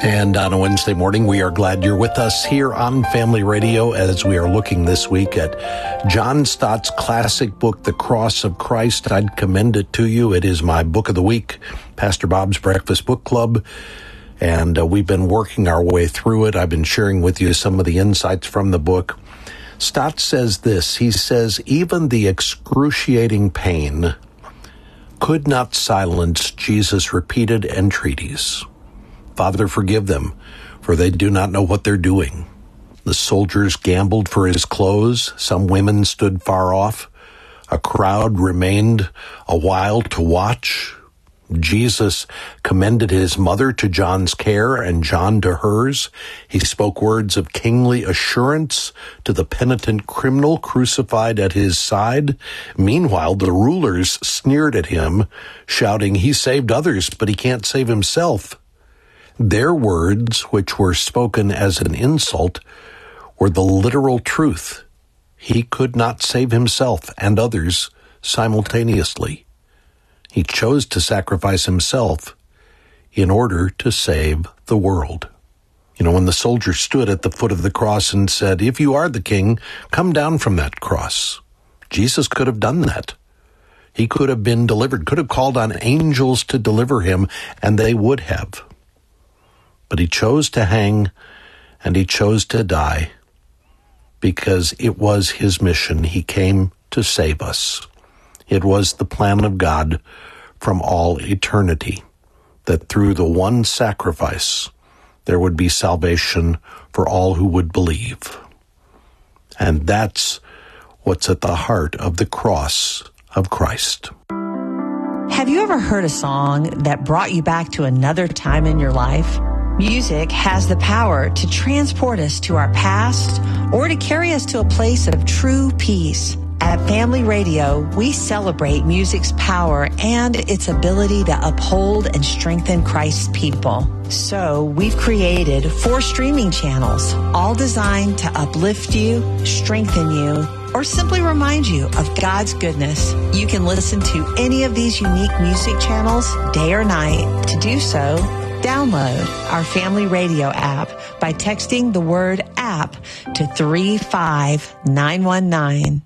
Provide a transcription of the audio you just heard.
And on a Wednesday morning, we are glad you're with us here on Family Radio as we are looking this week at John Stott's classic book, The Cross of Christ. I'd commend it to you. It is my book of the week, Pastor Bob's Breakfast Book Club. And we've been working our way through it. I've been sharing with you some of the insights from the book. Stott says this. He says, even the excruciating pain could not silence Jesus' repeated entreaties. Father, forgive them, for they do not know what they're doing. The soldiers gambled for his clothes. Some women stood far off. A crowd remained a while to watch. Jesus commended his mother to John's care and John to hers. He spoke words of kingly assurance to the penitent criminal crucified at his side. Meanwhile, the rulers sneered at him, shouting, "He saved others, but he can't save himself." Their words, which were spoken as an insult, were the literal truth. He could not save himself and others simultaneously. He chose to sacrifice himself in order to save the world. You know, when the soldier stood at the foot of the cross and said, "If you are the king, come down from that cross," Jesus could have done that. He could have been delivered, could have called on angels to deliver him, and they would have. But he chose to hang and he chose to die because it was his mission. He came to save us. It was the plan of God from all eternity that through the one sacrifice there would be salvation for all who would believe. And that's what's at the heart of the cross of Christ. Have you ever heard a song that brought you back to another time in your life? Music has the power to transport us to our past or to carry us to a place of true peace. At Family Radio, we celebrate music's power and its ability to uphold and strengthen Christ's people. So we've created 4 streaming channels, all designed to uplift you, strengthen you, or simply remind you of God's goodness. You can listen to any of these unique music channels day or night. To do so, download our Family Radio app by texting the word app to 35919.